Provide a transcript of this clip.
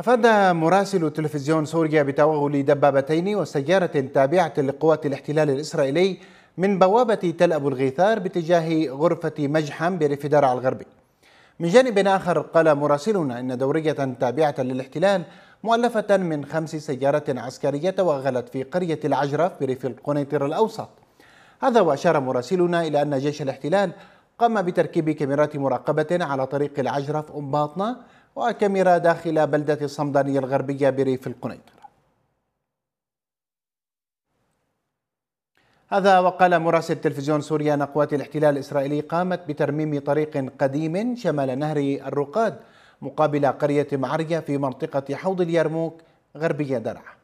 أفاد مراسل تلفزيون سوريا بتوغل دبابتين وسيارة تابعة لقوات الاحتلال الإسرائيلي من بوابة تل أبو الغيثار باتجاه غرفة مجحم بريف درعا الغربي. من جانب آخر قال مراسلنا إن دورية تابعة للاحتلال مؤلفة من 5 سيارات عسكرية توغلت في قرية العجرف بريف القنيطر الأوسط. هذا وأشار مراسلنا إلى أن جيش الاحتلال قام بتركيب كاميرات مراقبة على طريق العجرف باطنة وكاميرا داخل بلدة الصمدانية الغربية بريف القنيطر. هذا وقال مراسل تلفزيون سوريا أن قوات الاحتلال الإسرائيلي قامت بترميم طريق قديم شمال نهر الرقاد مقابل قرية معرية في منطقة حوض اليرموك غربية درعا.